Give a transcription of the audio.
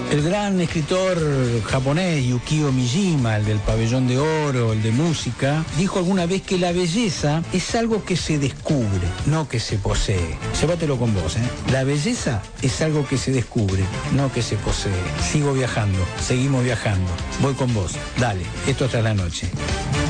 El gran escritor japonés Yukio Mishima, el del Pabellón de Oro, el de música, dijo alguna vez que la belleza es algo que se descubre, no que se posee. Llévatelo con vos, ¿eh? La belleza es algo que se descubre, no que se posee. Sigo viajando, seguimos viajando. Voy con vos. Dale, esto hasta la noche.